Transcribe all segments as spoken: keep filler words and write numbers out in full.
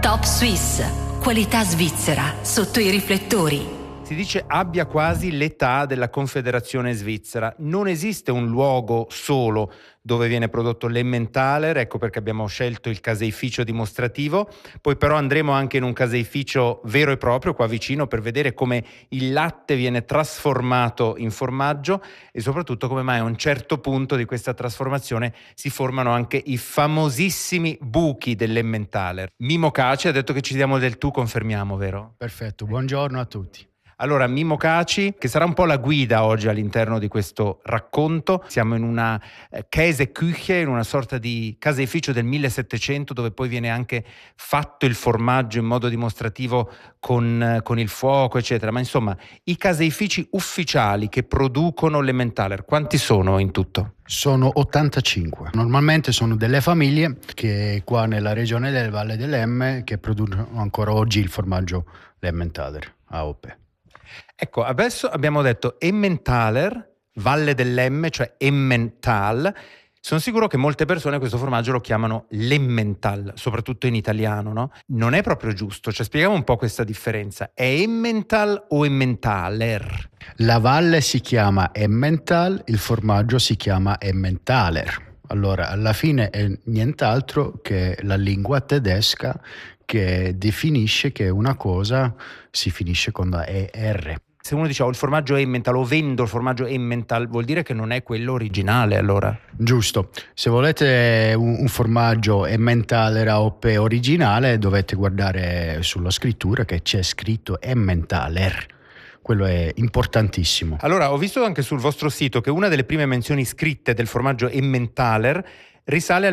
Top Suisse, qualità svizzera sotto i riflettori. Si dice abbia quasi l'età della Confederazione Svizzera. Non esiste un luogo solo dove viene prodotto l'Emmentaler, ecco perché abbiamo scelto il caseificio dimostrativo. Poi però andremo anche in un caseificio vero e proprio qua vicino per vedere come il latte viene trasformato in formaggio e soprattutto come mai a un certo punto di questa trasformazione si formano anche i famosissimi buchi dell'Emmentaler. Mimo Caci ha detto che ci diamo del tu, confermiamo, vero? Perfetto, buongiorno a tutti. Allora, Mimo Caci, che sarà un po' la guida oggi all'interno di questo racconto. Siamo in una eh, Käseküche, in una sorta di caseificio del millesettecento, dove poi viene anche fatto il formaggio in modo dimostrativo con, eh, con il fuoco, eccetera. Ma insomma, i caseifici ufficiali che producono l'Emmentaler, quanti sono in tutto? Sono ottantacinque. Normalmente sono delle famiglie che qua nella regione del Valle dell'Emme che producono ancora oggi il formaggio l'Emmentaler, A O P. Ecco, adesso abbiamo detto Emmentaler, Valle dell'Emme, cioè Emmental. Sono sicuro che molte persone questo formaggio lo chiamano l'Emmental, soprattutto in italiano, no? Non è proprio giusto, cioè spieghiamo un po' questa differenza. È Emmental o Emmentaler? La valle si chiama Emmental, il formaggio si chiama Emmentaler. Allora, alla fine è nient'altro che la lingua tedesca che definisce che una cosa si finisce con la E R. Se uno dice ho il formaggio Emmental o vendo il formaggio Emmental, vuol dire che non è quello originale, allora? Giusto. Se volete un, un formaggio Emmentaler A O P originale dovete guardare sulla scrittura che c'è scritto Emmentaler. Quello è importantissimo. Allora, ho visto anche sul vostro sito che una delle prime menzioni scritte del formaggio Emmentaler risale al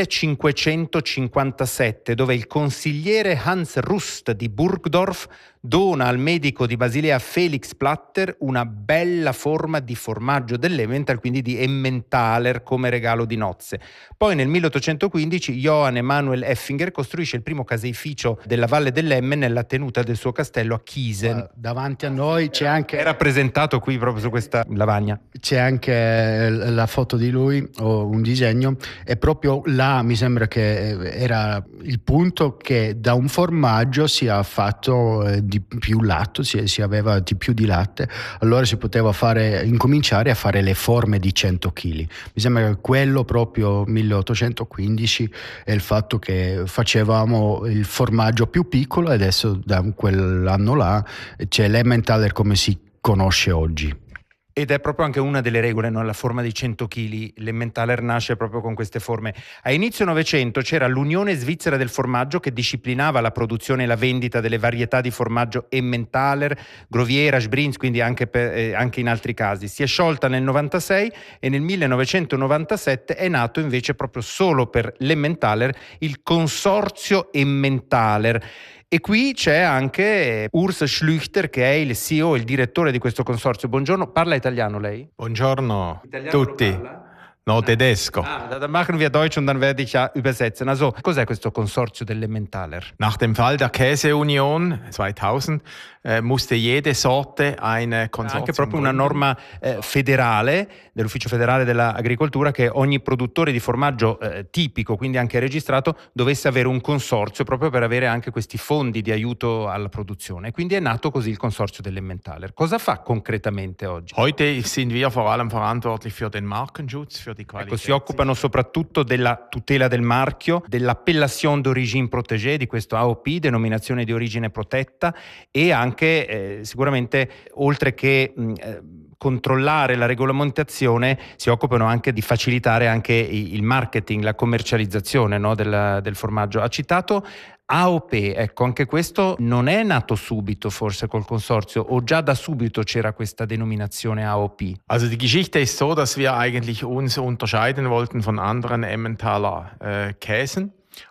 millecinquecentocinquantasette, dove il consigliere Hans Rust di Burgdorf dona al medico di Basilea Felix Platter una bella forma di formaggio dell'Emmental, quindi di Emmentaler, come regalo di nozze. Poi nel milleottocentoquindici Johann Emanuel Effinger costruisce il primo caseificio della Valle dell'Emme nella tenuta del suo castello a Chiesen. Uh, davanti a noi c'è anche... È rappresentato qui proprio su questa lavagna. C'è anche la foto di lui o un disegno. E proprio là mi sembra che era il punto che da un formaggio sia fatto eh, di più latte, si, si aveva di più di latte, allora si poteva fare, incominciare a fare le forme di cento chili. Mi sembra che quello proprio milleottocentoquindici è il fatto che facevamo il formaggio più piccolo e adesso da quell'anno là c'è l'Emmentaler come si conosce oggi. Ed è proprio anche una delle regole, no? La forma di cento chili, l'Emmentaler nasce proprio con queste forme. A inizio Novecento c'era l'Unione Svizzera del Formaggio che disciplinava la produzione e la vendita delle varietà di formaggio Emmentaler, Groviera, Sbrinz, quindi anche, per, eh, anche in altri casi. Si è sciolta nel novantasei e nel millenovecentonovantasette è nato invece proprio solo per l'Emmentaler il Consorzio Emmentaler. E qui c'è anche Urs Schlüchter che è il C E O, il direttore di questo consorzio. Buongiorno, parla italiano lei? Buongiorno Italiano tutti. No, tedesco. Ah, dann machen wir Deutsch und dann werde ich ja übersetzen. Also, cos'è questo consorzio dell'Emmentaler? Nach dem Fall der Käseunion zweitausend äh, musste jede Sorte eine Konsortium Anche proprio una norma eh, federale dell'Ufficio Federale dell'Agricoltura che ogni produttore di formaggio eh, tipico, quindi anche registrato, dovesse avere un consorzio proprio per avere anche questi fondi di aiuto alla produzione. Quindi è nato così il consorzio dell'Emmentaler. Cosa fa concretamente oggi? Heute sind wir vor allem verantwortlich für den Markenschutz, für die Qualität. Ecco, si occupano soprattutto della tutela del marchio, dell'appellation d'origine protégée, di questo A O P, denominazione di origine protetta, e anche eh, sicuramente oltre che mh, eh, controllare la regolamentazione si occupano anche di facilitare anche il marketing, la commercializzazione, no, del, del formaggio. Ha citato A O P, ecco, anche questo non è nato subito forse col consorzio o già da subito c'era questa denominazione A O P? Also die Geschichte ist so, dass wir eigentlich uns unterscheiden wollten von anderen Emmentaler äh, Käsen.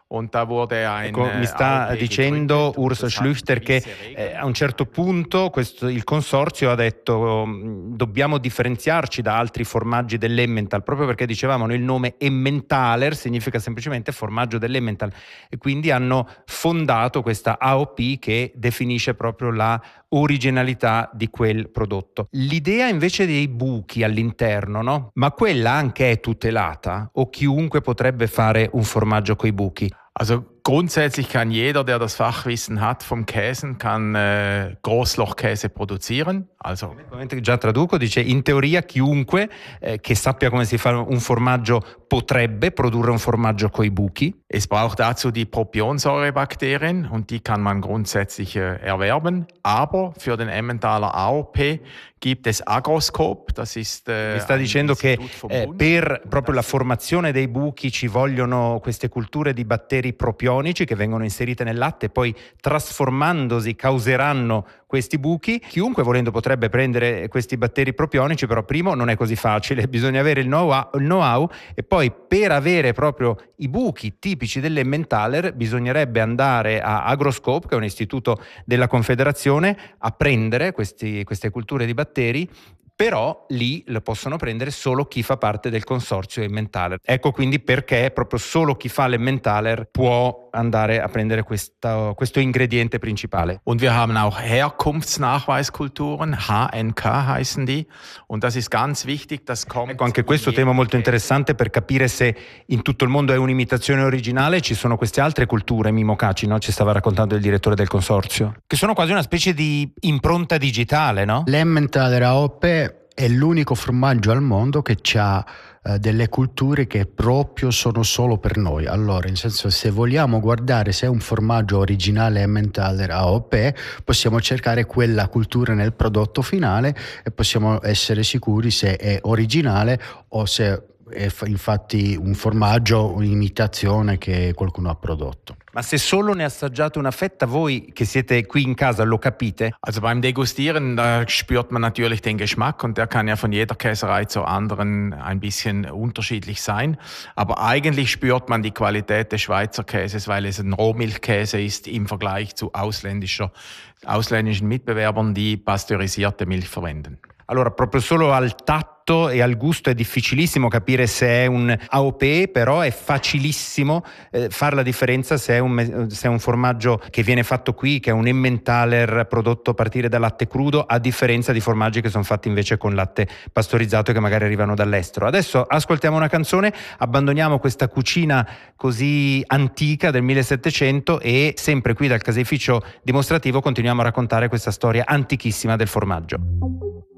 Ecco, mi sta dicendo Urs Schlüchter che eh, a un certo punto questo, il consorzio ha detto dobbiamo differenziarci da altri formaggi dell'Emmental, proprio perché dicevamo il nome Emmentaler significa semplicemente formaggio dell'Emmental, e quindi hanno fondato questa A O P che definisce proprio la originalità di quel prodotto. L'idea invece dei buchi all'interno, no? Ma quella anche è tutelata o chiunque potrebbe fare un formaggio coi buchi? Also Grundsätzlich kann jeder, der das Fachwissen hat vom Käsen, kann äh, Großlochkäse produzieren. Also, già traduco, dice in teoria chiunque eh, che sappia come si fa un formaggio potrebbe produrre un formaggio coi buchi. Es braucht dazu die Propionsäurebakterien und die kann man grundsätzlich äh, erwerben. Aber für den Emmentaler A O P gibt es Agroscope, das ist äh, Mi sta dicendo che eh, per proprio la formazione dei buchi ci vogliono queste culture di batteri propionici che vengono inserite nel latte e poi trasformandosi causeranno questi buchi. Chiunque volendo potrebbe prendere questi batteri propionici, però primo non è così facile, bisogna avere il know-how, il know-how e poi per avere proprio i buchi tipici dell'Emmentaler bisognerebbe andare a Agroscope, che è un istituto della Confederazione, a prendere questi, queste culture di batteri. Però lì lo possono prendere solo chi fa parte del consorzio Emmentaler. Ecco quindi perché proprio solo chi fa l'Emmentaler può andare a prendere questa, questo ingrediente principale. Und wir haben auch Herkunftsnachweiskulturen, H N K heißen die. Und das ist ganz wichtig, das kommt. Ecco, anche questo tema molto interessante per capire se in tutto il mondo è un'imitazione originale. Ci sono queste altre culture, Mimo Caci, no? Ci stava raccontando il direttore del consorzio, che sono quasi una specie di impronta digitale, no? L'Emmentaler A O P è l'unico formaggio al mondo che ha eh, delle culture che proprio sono solo per noi. Allora, in senso, se vogliamo guardare se è un formaggio originale Emmentaler A O P, possiamo cercare quella cultura nel prodotto finale e possiamo essere sicuri se è originale o se è infatti un formaggio, un'imitazione che qualcuno ha prodotto. Ma se solo ne assaggiate una fetta, voi che siete qui in casa lo capite? Also beim Degustieren, da spürt man natürlich den Geschmack und der kann ja von jeder Käserei zur anderen ein bisschen unterschiedlich sein. Aber eigentlich spürt man die Qualität des Schweizer Käses, weil es ein Rohmilchkäse ist im Vergleich zu ausländischer, ausländischen Mitbewerbern, die pasteurisierte Milch verwenden. Allora, proprio solo al tatto e al gusto è difficilissimo capire se è un A O P, però è facilissimo eh, fare la differenza se è, un, se è un formaggio che viene fatto qui, che è un Emmentaler prodotto a partire da latte crudo, a differenza di formaggi che sono fatti invece con latte pastorizzato e che magari arrivano dall'estero. Adesso ascoltiamo una canzone, abbandoniamo questa cucina così antica del millesettecento e sempre qui dal caseificio dimostrativo continuiamo a raccontare questa storia antichissima del formaggio.